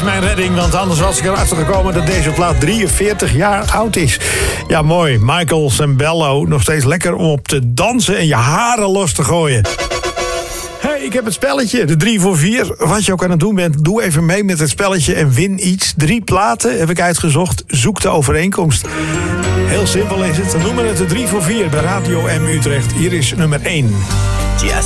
mijn redding, want anders was ik erachter gekomen dat deze plaat 43 jaar oud is. Ja, mooi. Michael Sembello, nog steeds lekker om op te dansen en je haren los te gooien. Hey, ik heb het spelletje, de 3 voor 4. Wat je ook aan het doen bent, doe even mee met het spelletje en win iets. 3 platen heb ik uitgezocht. Zoek de overeenkomst. Heel simpel is het. Dan noemen we het de 3 voor 4 bij Radio M Utrecht. Hier is nummer 1. Just